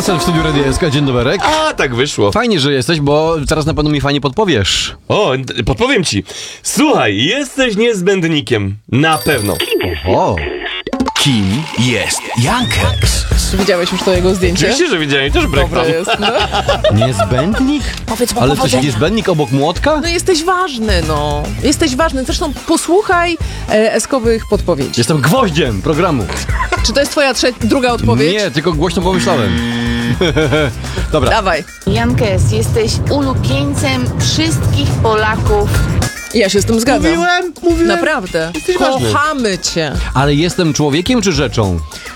Jansen w studiu Radia SK, dzień dobry. A, tak wyszło. Fajnie, że jesteś, bo teraz na pewno mi fajnie podpowiesz. O, podpowiem ci. Słuchaj, jesteś niezbędnikiem. Na pewno. O, Kim jest Jankes? Widziałeś już to jego zdjęcie? Oczywiście, że widziałem, też Dobre brecham. jest, no. niezbędnik? Powiedz mu Ale coś powodzenia. niezbędnik obok młotka? No jesteś ważny, no. Jesteś ważny. Zresztą posłuchaj eskowych podpowiedzi. Jestem gwoździem programu. Czy to jest twoja druga odpowiedź? Nie, tylko głośno pomyślałem. Dobra. Dawaj. Jankes, jesteś ulubieńcem wszystkich Polaków. Ja się z tym zgadzam. Mówiłem. Naprawdę. ważny. Kochamy cię. Ale jestem człowiekiem czy rzeczą?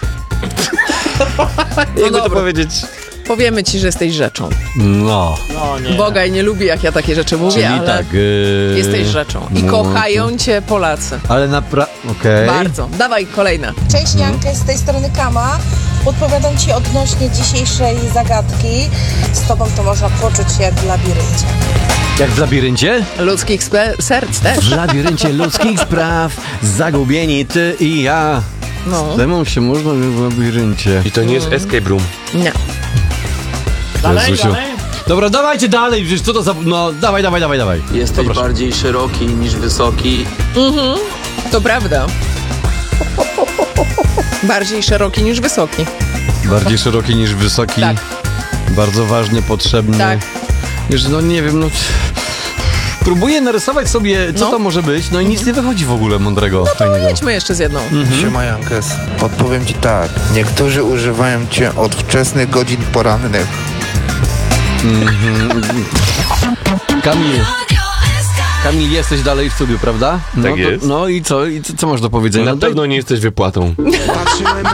Jakby to dobra. powiedzieć. Powiemy ci, że jesteś rzeczą. No. Bogaj nie lubi, jak ja takie rzeczy mówię, Czyli ale tak. jesteś rzeczą. I kochają cię Polacy. Ale okej. Bardzo. Dawaj, kolejna. Cześć Jankę, z tej strony Kama. Podpowiadam Ci odnośnie dzisiejszej zagadki. Z Tobą to można poczuć się jak w labiryncie. Jak w labiryncie? Ludzkich serc też. W labiryncie ludzkich spraw, zagubieni ty i ja. No. Z temu się można w labiryncie. I to nie jest escape room. Nie. Jezusiu. Dobra, dawajcie dalej, przecież co to za... No, dawaj. Jesteś bardziej szeroki niż wysoki. To prawda. Bardziej szeroki niż wysoki. Bardziej szeroki niż wysoki. Tak. Bardzo ważny, potrzebny. Tak. Wiesz, no nie wiem, no... Próbuję narysować sobie, co No. to może być, no i nic nie wychodzi w ogóle mądrego, fajnego. Jedźmy jeszcze z jedną. Siema Jankes, odpowiem ci tak. Niektórzy używają cię od wczesnych godzin porannych. Kamil, jesteś dalej w studiu, prawda? No Tak to, jest. No i co? I co masz do powiedzenia? Na No daj- pewno nie jesteś wypłatą. Patrzyłem